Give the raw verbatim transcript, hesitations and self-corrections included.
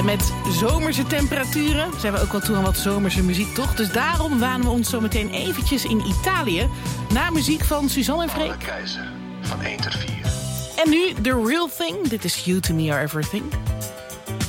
Met zomerse temperaturen zijn we ook wel toe aan wat zomerse muziek, toch? Dus daarom wanen we ons zo meteen eventjes in Italië. Na muziek van Suzanne en Freek. Keizer, van één tot vier. En nu The Real Thing. Dit is You To Me Are Everything.